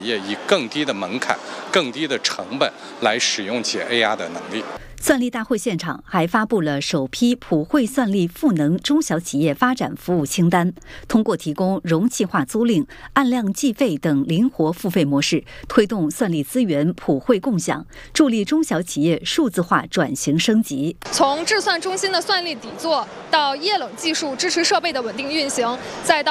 也以更低的门槛、更低的成本来使用起 AR 的能力。 算力大会现场还发布了首批普惠算力赋能中小企业发展服务清单，通过提供容器化租赁、按量计费等灵活付费模式，推动算力资源普惠共享，助力中小企业数字化转型升级。 从智算中心的算力底座到液冷技术支持设备的稳定运行，再到